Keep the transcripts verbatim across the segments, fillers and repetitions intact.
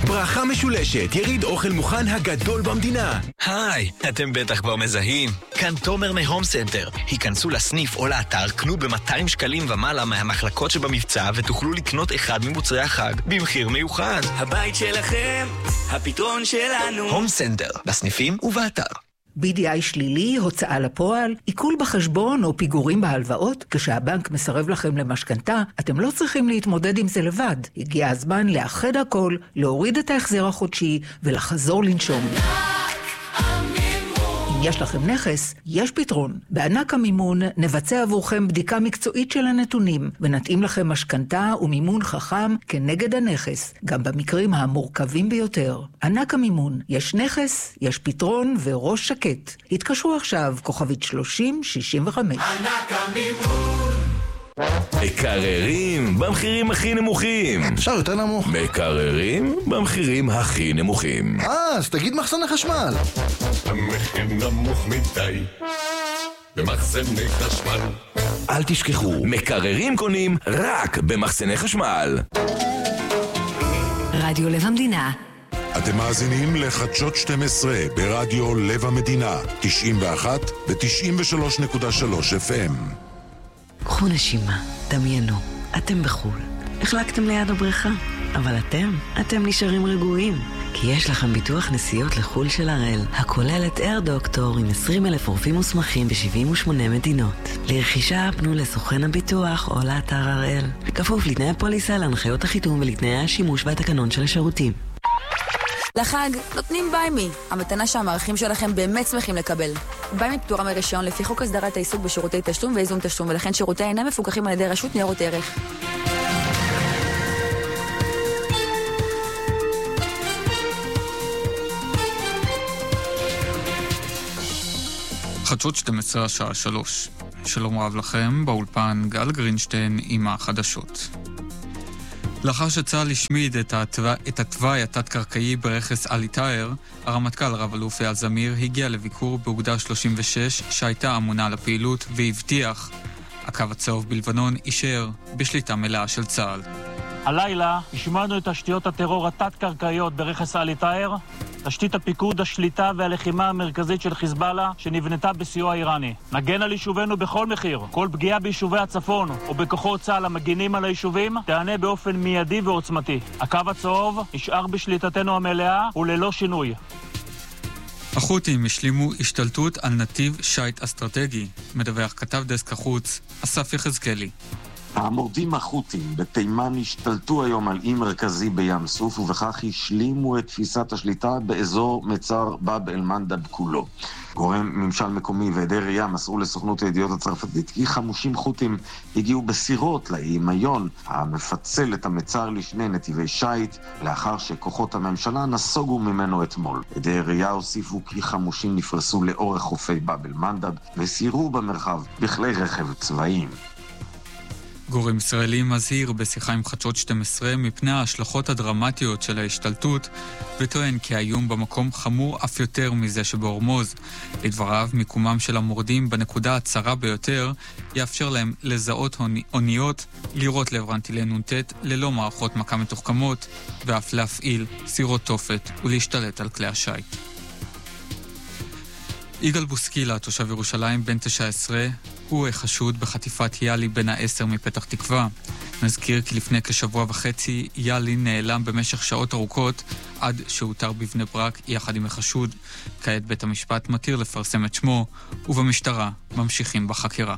ברכה משולשת, יריד אוכל מוכן הגדול במדינה. היי, אתם בטח כבר מזהים. כאן תומר מהום סנטר. היכנסו לסניף או לאתר, קנו ב-מאתיים שקלים ומעלה מהמחלקות שבמבצע ותוכלו לקנות אחד ממוצרי החג במחיר מיוחד. הבית שלכם, הפתרון שלנו. הום סנטר, בסניפים ובאתר. בי די איי שלילי, הוצאה לפועל, עיכול בחשבון או פיגורים בהלוואות, כשהבנק מסרב לכם למשכנתה, אתם לא צריכים להתמודד עם זה לבד. הגיע הזמן לאחד הכל, להוריד את ההחזר החודשי ולחזור לנשום. אם יש לכם נכס, יש פתרון. בענק המימון נבצע עבורכם בדיקה מקצועית של הנתונים, ונתאים לכם משכנתה ומימון חכם כנגד הנכס, גם במקרים המורכבים ביותר. ענק המימון, יש נכס, יש פתרון וראש שקט. התקשרו עכשיו, כוכבית שלושים שישים וחמש. ענק המימון. מקררים במחירים הכי נמוכים. אפשר יותר נמוך. מקררים במחירים הכי נמוכים. אה, אז תגיד מחסני חשמל. המחיר נמוך מדי במחסני חשמל. אל תשכחו, מקררים קונים רק במחסני חשמל. רדיו לב המדינה. אתם מאזינים לחדשות שתים עשרה ברדיו לב המדינה, תשעים ואחת ו-תשעים ושלוש נקודה שלוש אף אם. קחו נשימה, דמיינו, אתם בחול. החלקתם ליד הבריכה, אבל אתם, אתם נשארים רגועים. כי יש לכם ביטוח נסיעות לחול של הראל, הכולל את אייר דוקטור עם עשרים אלף רופאים מוסמכים ב-שבעים ושמונה מדינות. לרכישה פנו לסוכן הביטוח או לאתר הראל. כפוף לתנאי הפוליסה, להנחיות החיתום ולתנאי השימוש והתקנון של השירותים. לחג נותנים ביימי, המתנה שהמערכים שלכם באמת שמחים לקבל. ביימי פטורה מרישיון לפי חוק הסדרת העיסוק בשירותי תשלום ואיזון תשלום, ולכן שירותיה אינם מפוקחים על ידי רשות ניירות ערך. חדשות שתים עשרה השעה שלוש. שלום רב לכם, באולפן גל גרינשטיין עם החדשות. לאחר שצה"ל השמיד את התוואי התת-קרקעי ברכס עלי טאהר, הרמטכ"ל רב אלוף אייל זמיר הגיע לביקור באוגדה שלושים ושש שהייתה אמונה על הפעילות והבטיח הקו הצהוב בלבנון יישאר בשליטה מלאה של צה"ל. הלילה השמענו את תשתיות הטרור התת-קרקעיות ברכס עלי טאהר, תשתית הפיקוד, השליטה והלחימה המרכזית של חיזבאללה שנבנתה בסיוע איראני. נגן על יישובינו בכל מחיר. כל פגיעה ביישובי הצפון או בכוחות צה"ל המגינים על היישובים תענה באופן מיידי ועוצמתי. הקו הצהוב נשאר בשליטתנו המלאה וללא שינוי. החות'ים השלימו השתלטות על נתיב שייט אסטרטגי, מדווח כתב דסק החוץ אסף יחזקאלי. המורדים החות'ים בתימן השתלטו היום על אי מרכזי בים סוף, ובכך השלימו את תפיסת השליטה באזור מצר באב אל מנדב כולו. גורם ממשל מקומי ועדי ראייה מסרו לסוכנות הידיעות הצרפתית כי חמושים חות'ים הגיעו בסירות לאי מיון המפצל את המצר לשני נתיבי שייט, לאחר שכוחות הממשלה נסוגו ממנו אתמול. עדי ראייה הוסיפו כי חמושים נפרסו לאורך חופי באב אל מנדב וסיירו במרחב בכלי רכב צבאיים. גורם ישראלי מזהיר בשיחה עם חדשות שתים עשרה מפני ההשלכות הדרמטיות של ההשתלטות, וטוען כי האיום במקום חמור אף יותר מזה שבהורמוז. לדבריו, מיקומם של המורדים בנקודה הצרה ביותר יאפשר להם לזהות אוניות, לירות לעברן טילי נ"ט ללא מערכות מכה מתוחכמות, ואף להפעיל סירות תופת ולהשתלט על כלי השייט. יגאל בוסקילה, תושב ירושלים, בן תשע עשרה, הוא חשוד בחטיפת יאלי בן העשר מפתח תקווה. נזכיר כי לפני כשבוע וחצי יאלי נעלם במשך שעות ארוכות עד שהותר בבני ברק יחד עם החשוד. כעת בית המשפט מתיר לפרסם את שמו, ובמשטרה ממשיכים בחקירה.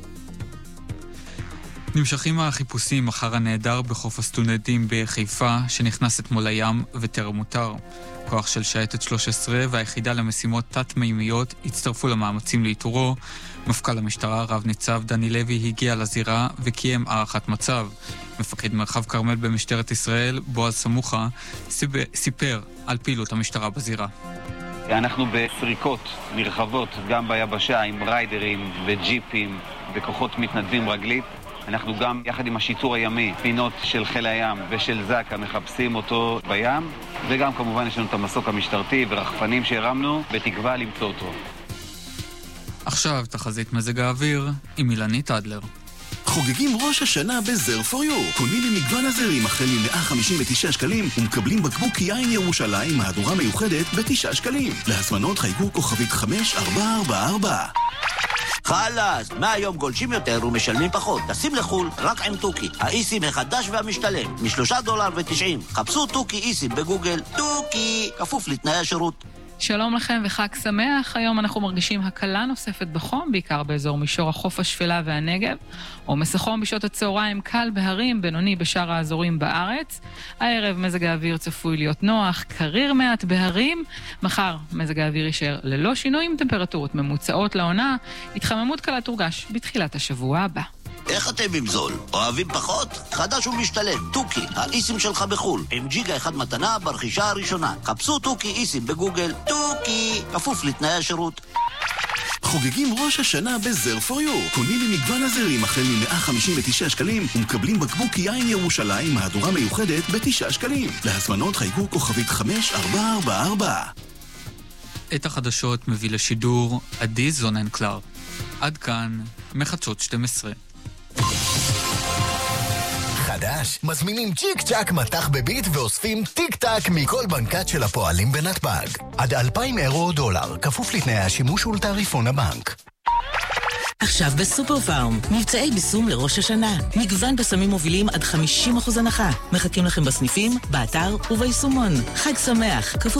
נמשכים החיפושים אחר הנעדר בחוף הסטודנטים בחיפה, שנכנס אתמול לים וטרם מותר. כוח של שייטת שלוש עשרה והיחידה למשימות תת-מימיות הצטרפו למאמצים לאיתורו. מפכ"ל המשטרה רב ניצב דני לוי הגיע לזירה וקיים הערכת מצב. מפקד מרחב כרמל במשטרת ישראל, בועז סמוכה, סיפר על פעילות המשטרה בזירה. אנחנו בסריקות נרחבות גם ביבשה עם ריידרים וג'יפים וכוחות מתנדבים רגלית. אנחנו גם יחד עם השיטור הימי, פינות של חיל הים ושל זקה מחפשים אותו בים, וגם כמובן יש לנו את המסוק המשטרתי ורחפנים שהרמנו בתקווה למצוא אותו. עכשיו תחזית מזג האוויר עם אילנית אדלר. חוגגים ראש השנה בזר פור יו. קונים במגוון הזרים החל מ-מאה חמישים ותשעה שקלים ומקבלים בקבוק יין ירושלים מהדורה מיוחדת ב-תשעה שקלים. להזמנות חייגו כוכבית חמש ארבע ארבע ארבע. חלאס, מהיום גולשים יותר ומשלמים פחות. תשים לחול רק עם טוקי, האיסים החדש והמשתלם, משלושה דולר ותשעים. חפשו טוקי איסים בגוגל. טוקי, כפוף לתנאי השירות. שלום לכם וחג שמח. היום אנחנו מרגישים הקלה נוספת בחום, בעיקר באזור מישור החוף השפלה והנגב. עומס החום בשעות הצהריים קל בהרים, בינוני בשאר האזורים בארץ. הערב מזג האוויר צפוי להיות נוח, קריר מעט בהרים. מחר מזג האוויר יישאר ללא שינויים, טמפרטורות ממוצעות לעונה. התחממות קלה תורגש בתחילת השבוע הבא. איך אתם עם זול? אוהבים פחות? חדש ומשתלם. טוקי, האיסים שלך בחול. עם ג'יגה אחד מתנה ברכישה הראשונה. חפשו טוקי איסים בגוגל. טוקי, כפוף לתנאי השירות. חוגגים ראש השנה בזר פור יו. קונים במגוון הזרים החל מ-מאה חמישים ותשעה שקלים ומקבלים בקבוק יין ירושלים מהדורה מיוחדת ב-תשעה שקלים. להזמנות חייגו כוכבית חמש ארבע ארבע ארבע. את החדשות מביא לשידור עדי זונן קלר. עד כאן מחדשות שתים עשרה. חדש, מזמינים צ'יק צ'ק מתח בביט ואוספים טיק טק מכל בנקת של הפועלים בנתב"ג. עד אלפיים אירו או דולר, כפוף לתנאי השימוש ולתעריפון הבנק. עכשיו בסופר פארם, מבצעי ביסום לראש השנה. מגוון בסמים מובילים עד חמישים אחוז הנחה. מחכים לכם בסניפים, באתר וביישומון. חג שמח, כפוף